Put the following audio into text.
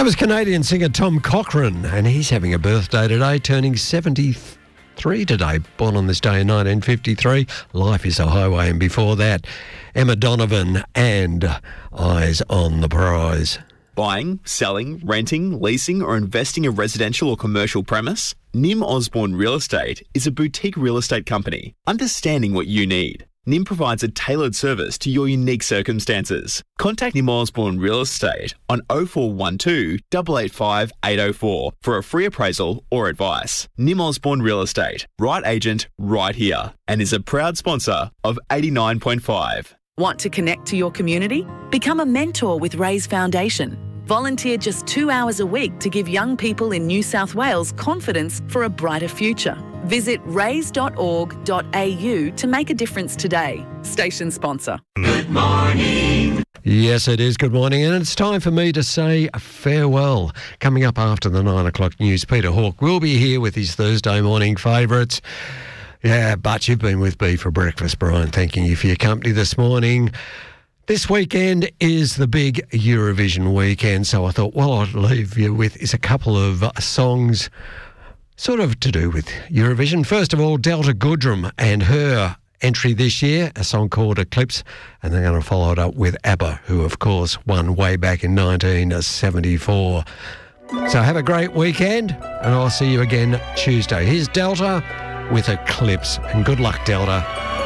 That was Canadian singer Tom Cochrane, and he's having a birthday today, turning 73 today. Born on this day in 1953. Life is a Highway, and before that, Emma Donovan and Eyes on the Prize. Buying, selling, renting, leasing or investing a residential or commercial premise? Nim Osborne Real Estate is a boutique real estate company, understanding what you need. Nim provides a tailored service to your unique circumstances. Contact Nim Osborne Real Estate on 0412 885 804 for a free appraisal or advice. Nim Osborne Real Estate, right agent, right here, and is a proud sponsor of 89.5. Want to connect to your community? Become a mentor with Raise Foundation. Volunteer just 2 hours a week to give young people in New South Wales confidence for a brighter future. Visit raise.org.au to make a difference today. Station sponsor. Good morning. Yes, it is. Good morning. And it's time for me to say farewell. Coming up after the 9 o'clock news, Peter Hawke will be here with his Thursday morning favourites. Yeah, but you've been with me for breakfast, Brian. Thanking you for your company this morning. This weekend is the big Eurovision weekend, so I thought, well, I'd leave you with is a couple of songs sort of to do with Eurovision. First of all, Delta Goodrem and her entry this year, a song called Eclipse, and they're going to follow it up with ABBA, who, of course, won way back in 1974. So have a great weekend, and I'll see you again Tuesday. Here's Delta with Eclipse, and good luck, Delta.